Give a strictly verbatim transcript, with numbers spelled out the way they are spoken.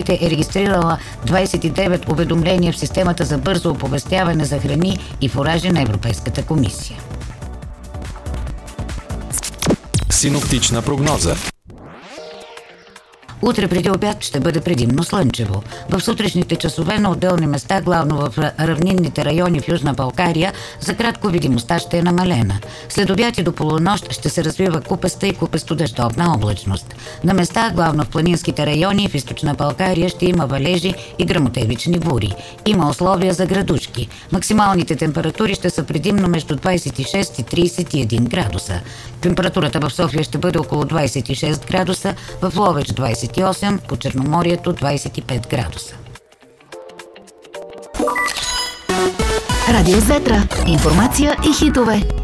София е регистрирала двадесет и девет уведомления в системата за бързо оповестяване за храни и фуражи на Европейската комисия. Синоптична прогноза. Утре преди обяд ще бъде предимно слънчево. В сутрешните часове на отделни места, главно в равнинните райони в Южна България, за кратко видимостта ще е намалена. След обяд и до полунощ ще се развива купеста и купесто-дъждовна облачност. На места, главно в планинските райони в Източна България, ще има валежи и гръмотевични бури. Има условия за градушки. Максималните температури ще са предимно между двадесет и шест и тридесет и един градуса. Температурата в София ще бъде около двадесет и шест градуса, в Ловеч двадесет и осем, по Черноморието двадесет и пет градуса. Радио Зетра. Информация и хитове.